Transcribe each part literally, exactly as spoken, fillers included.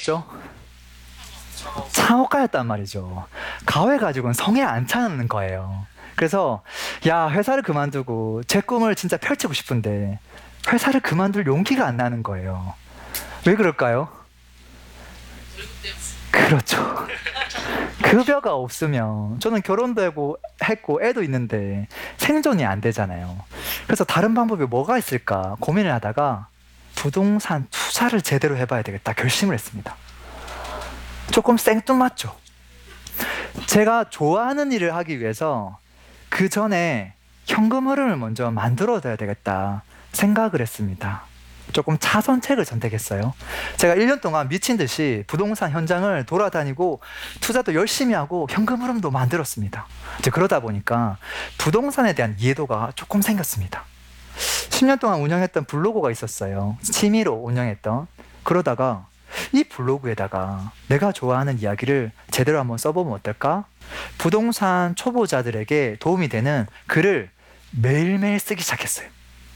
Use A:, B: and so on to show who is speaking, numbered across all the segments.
A: 뭐였죠? 창업가였단 말이죠. 가회 가지고는 성에 안 차는 거예요. 그래서 야, 회사를 그만두고 제 꿈을 진짜 펼치고 싶은데 회사를 그만둘 용기가 안 나는 거예요. 왜 그럴까요? 그렇죠. 급여가 없으면 저는 결혼도 하고 했고 애도 있는데 생존이 안 되잖아요. 그래서 다른 방법이 뭐가 있을까 고민을 하다가 부동산 투자를 제대로 해봐야 되겠다 결심을 했습니다. 조금 생뚱맞죠? 제가 좋아하는 일을 하기 위해서 그 전에 현금 흐름을 먼저 만들어둬야 되겠다 생각을 했습니다. 조금 차선책을 선택했어요. 제가 일 년 동안 미친 듯이 부동산 현장을 돌아다니고 투자도 열심히 하고 현금 흐름도 만들었습니다. 이제 그러다 보니까 부동산에 대한 이해도가 조금 생겼습니다. 십 년 동안 운영했던 블로그가 있었어요. 취미로 운영했던. 그러다가 이 블로그에다가 내가 좋아하는 이야기를 제대로 한번 써보면 어떨까? 부동산 초보자들에게 도움이 되는 글을 매일매일 쓰기 시작했어요.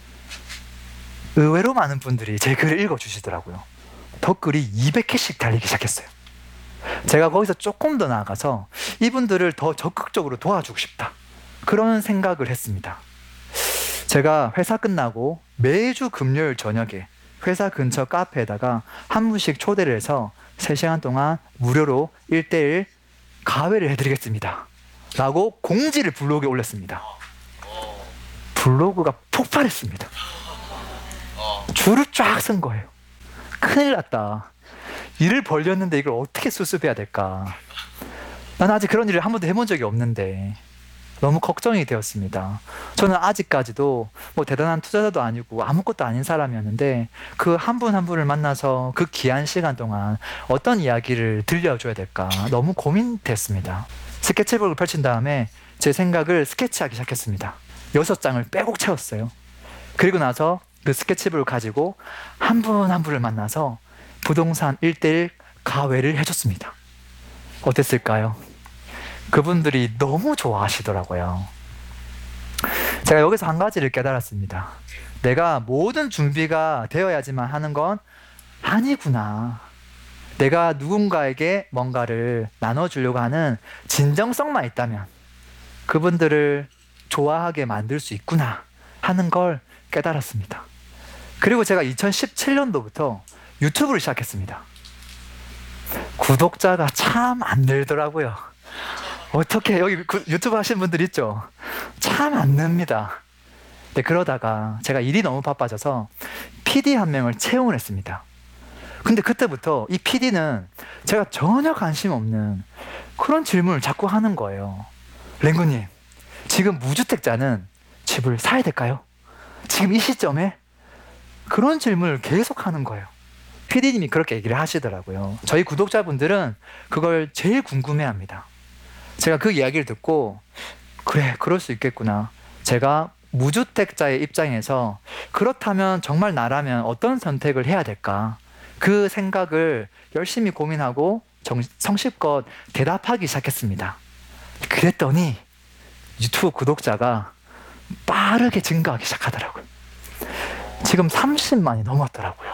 A: 의외로 많은 분들이 제 글을 읽어주시더라고요. 댓글이 이백 개씩 달리기 시작했어요. 제가 거기서 조금 더 나아가서 이분들을 더 적극적으로 도와주고 싶다. 그런 생각을 했습니다. 제가 회사 끝나고 매주 금요일 저녁에 회사 근처 카페에다가 한 분씩 초대를 해서 세 시간 동안 무료로 일 대일 가회를 해드리겠습니다. 라고 공지를 블로그에 올렸습니다. 블로그가 폭발했습니다. 줄을 쫙 쓴 거예요. 큰일 났다. 일을 벌렸는데 이걸 어떻게 수습해야 될까? 난 아직 그런 일을 한 번도 해본 적이 없는데 너무 걱정이 되었습니다. 저는 아직까지도 뭐 대단한 투자자도 아니고 아무것도 아닌 사람이었는데 그 한 분 한 분을 만나서 그 귀한 시간 동안 어떤 이야기를 들려줘야 될까 너무 고민됐습니다. 스케치북을 펼친 다음에 제 생각을 스케치하기 시작했습니다. 여섯 장을 빼곡 채웠어요. 그리고 나서 그 스케치북을 가지고 한 분 한 분을 만나서 부동산 일 대일 가회를 해줬습니다. 어땠을까요? 그분들이 너무 좋아하시더라고요. 제가 여기서 한 가지를 깨달았습니다. 내가 모든 준비가 되어야지만 하는 건 아니구나. 내가 누군가에게 뭔가를 나눠주려고 하는 진정성만 있다면 그분들을 좋아하게 만들 수 있구나 하는 걸 깨달았습니다. 그리고 제가 이천십칠 년도부터 유튜브를 시작했습니다. 구독자가 참 안 늘더라고요. 어떻게 여기 유튜브 하시는 분들 있죠? 참 안 늡니다. 네, 그러다가 제가 일이 너무 바빠져서 피디 한 명을 채용을 했습니다. 근데 그때부터 이 피디는 제가 전혀 관심 없는 그런 질문을 자꾸 하는 거예요. 랭구님, 지금 무주택자는 집을 사야 될까요? 지금 이 시점에? 그런 질문을 계속 하는 거예요. 피디님이 그렇게 얘기를 하시더라고요. 저희 구독자분들은 그걸 제일 궁금해합니다. 제가 그 이야기를 듣고 그래, 그럴 수 있겠구나. 제가 무주택자의 입장에서 그렇다면 정말 나라면 어떤 선택을 해야 될까? 그 생각을 열심히 고민하고 정, 성실껏 대답하기 시작했습니다. 그랬더니 유튜브 구독자가 빠르게 증가하기 시작하더라고요. 지금 삼십만이 넘었더라고요.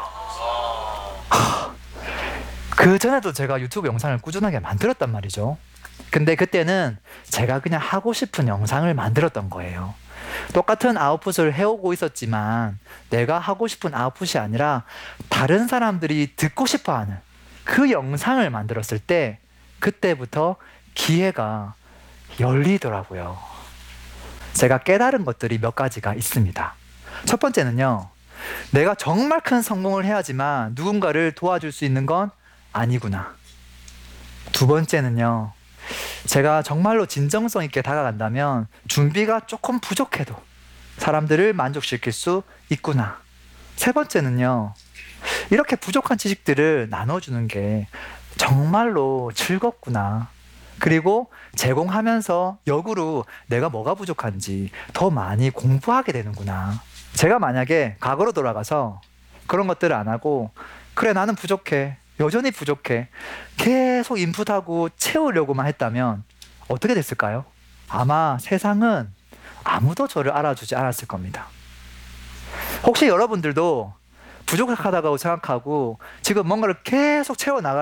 A: 그 전에도 제가 유튜브 영상을 꾸준하게 만들었단 말이죠. 근데 그때는 제가 그냥 하고 싶은 영상을 만들었던 거예요. 똑같은 아웃풋을 해오고 있었지만 내가 하고 싶은 아웃풋이 아니라 다른 사람들이 듣고 싶어하는 그 영상을 만들었을 때 그때부터 기회가 열리더라고요. 제가 깨달은 것들이 몇 가지가 있습니다. 첫 번째는요, 내가 정말 큰 성공을 해야지만 누군가를 도와줄 수 있는 건 아니구나. 두 번째는요, 제가 정말로 진정성 있게 다가간다면 준비가 조금 부족해도 사람들을 만족시킬 수 있구나. 세 번째는요, 이렇게 부족한 지식들을 나눠주는 게 정말로 즐겁구나. 그리고 제공하면서 역으로 내가 뭐가 부족한지 더 많이 공부하게 되는구나. 제가 만약에 과거로 돌아가서 그런 것들을 안 하고 그래, 나는 부족해, 여전히 부족해, 계속 인풋하고 채우려고만 했다면 어떻게 됐을까요? 아마 세상은 아무도 저를 알아주지 않았을 겁니다. 혹시 여러분들도 부족하다고 생각하고 지금 뭔가를 계속 채워나갈